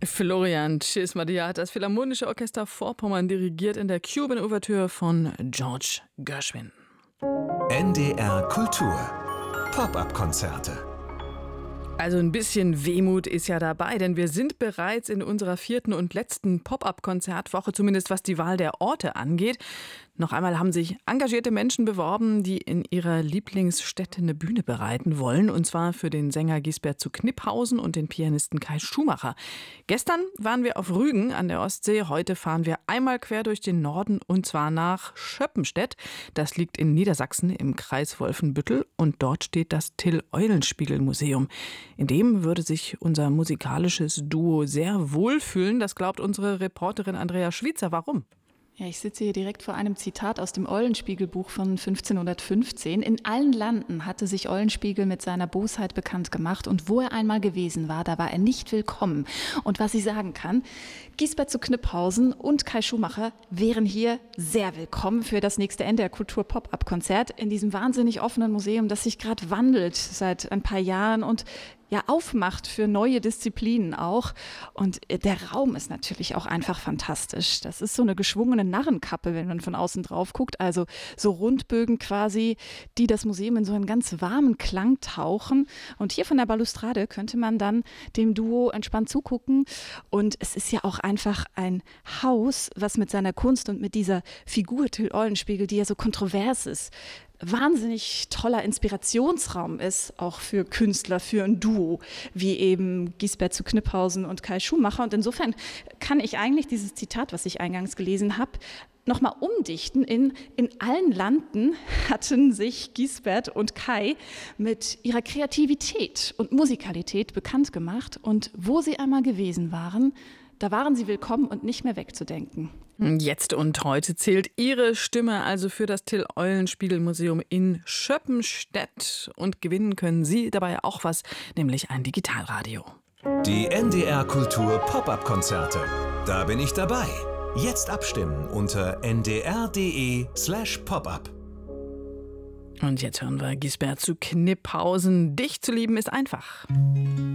Florian Tschismadia hat das Philharmonische Orchester Vorpommern dirigiert in der Cuban-Ouvertüre von George Gershwin. NDR Kultur. Pop-up-Konzerte. Also ein bisschen Wehmut ist ja dabei, denn wir sind bereits in unserer 4. und letzten Pop-up-Konzertwoche, zumindest was die Wahl der Orte angeht. Noch einmal haben sich engagierte Menschen beworben, die in ihrer Lieblingsstätte eine Bühne bereiten wollen. Und zwar für den Sänger Gisbert zu Kniphausen und den Pianisten Kai Schumacher. Gestern waren wir auf Rügen an der Ostsee. Heute fahren wir einmal quer durch den Norden und zwar nach Schöppenstedt. Das liegt in Niedersachsen im Kreis Wolfenbüttel. Und dort steht das Till-Eulenspiegel-Museum. In dem würde sich unser musikalisches Duo sehr wohlfühlen. Das glaubt unsere Reporterin Andrea Schwitzer. Warum? Ja, ich sitze hier direkt vor einem Zitat aus dem Eulenspiegel-Buch von 1515. In allen Landen hatte sich Eulenspiegel mit seiner Bosheit bekannt gemacht und wo er einmal gewesen war, da war er nicht willkommen. Und was ich sagen kann, Gisbert zu Kniphausen und Kai Schumacher wären hier sehr willkommen für das nächste NDR Kultur Pop-up-Konzert in diesem wahnsinnig offenen Museum, das sich gerade wandelt seit ein paar Jahren und ja aufmacht für neue Disziplinen auch. Und der Raum ist natürlich auch einfach fantastisch. Das ist so eine geschwungene Narrenkappe, wenn man von außen drauf guckt. Also so Rundbögen quasi, die das Museum in so einen ganz warmen Klang tauchen. Und hier von der Balustrade könnte man dann dem Duo entspannt zugucken. Und es ist ja auch einfach ein Haus, was mit seiner Kunst und mit dieser Figur Till Eulenspiegel, die ja so kontrovers ist, wahnsinnig toller Inspirationsraum ist, auch für Künstler, für ein Duo, wie eben Gisbert zu Kniphausen und Kai Schumacher. Und insofern kann ich eigentlich dieses Zitat, was ich eingangs gelesen habe, nochmal umdichten in allen Landen hatten sich Gisbert und Kai mit ihrer Kreativität und Musikalität bekannt gemacht. Und wo sie einmal gewesen waren, da waren sie willkommen und nicht mehr wegzudenken. Jetzt und heute zählt Ihre Stimme also für das Till-Eulenspiegel-Museum in Schöppenstedt. Und gewinnen können Sie dabei auch was, nämlich ein Digitalradio. Die NDR Kultur Pop-up-Konzerte. Da bin ich dabei. Jetzt abstimmen unter ndr.de/popup. Und jetzt hören wir Gisbert zu Kniphausen. Dich zu lieben ist einfach.